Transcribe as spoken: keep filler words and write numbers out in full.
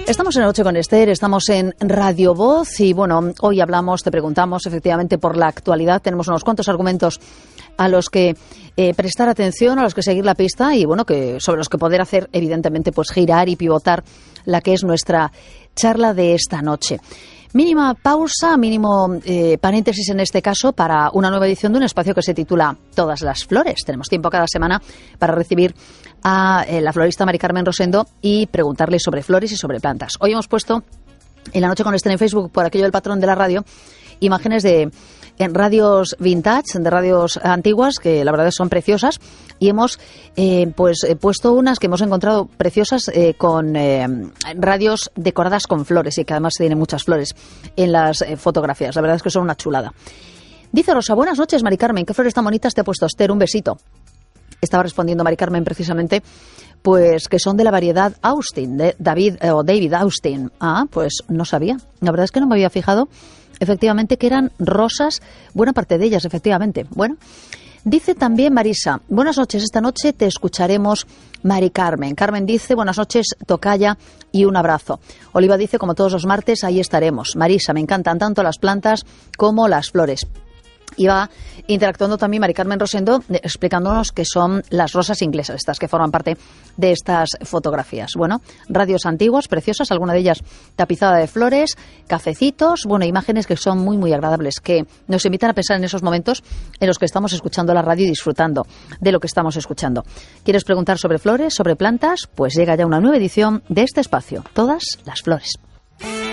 Estamos en La Noche con Esther, estamos en Radio Voz y bueno, hoy hablamos, te preguntamos efectivamente por la actualidad. Tenemos unos cuantos argumentos a los que eh, prestar atención, a los que seguir la pista y bueno, que sobre los que poder hacer evidentemente pues girar y pivotar la que es nuestra charla de esta noche. Mínima pausa, mínimo eh, paréntesis en este caso para una nueva edición de un espacio que se titula Todas las Flores. Tenemos tiempo cada semana para recibir a eh, la florista Mari Carmen Rosendo y preguntarle sobre flores y sobre plantas. Hoy hemos puesto en La Noche con Esther en Facebook, por aquello del patrón de la radio, imágenes de en radios vintage, de radios antiguas, que la verdad son preciosas, y hemos eh, pues eh, puesto unas que hemos encontrado preciosas eh, con eh, radios decoradas con flores y que además tienen muchas flores en las eh, fotografías. La verdad es que son una chulada. Dice Rosa, buenas noches, Mari Carmen, qué flores tan bonitas te ha puesto Esther, un besito. Estaba respondiendo Mari Carmen precisamente, pues que son de la variedad Austin, de David eh, o David Austin. Ah, pues no sabía. La verdad es que no me había fijado. Efectivamente que eran rosas, buena parte de ellas, efectivamente. Bueno, dice también Marisa, buenas noches, esta noche te escucharemos, Mari Carmen. Carmen dice, buenas noches, tocaya y un abrazo. Oliva dice, como todos los martes, ahí estaremos. Marisa, me encantan tanto las plantas como las flores. Y va interactuando también Mari Carmen Rosendo explicándonos que son las rosas inglesas, estas que forman parte de estas fotografías. Bueno, radios antiguas, preciosas, alguna de ellas tapizada de flores, cafecitos, bueno, imágenes que son muy, muy agradables, que nos invitan a pensar en esos momentos en los que estamos escuchando la radio y disfrutando de lo que estamos escuchando. ¿Quieres preguntar sobre flores, sobre plantas? Pues llega ya una nueva edición de este espacio, Todas las Flores.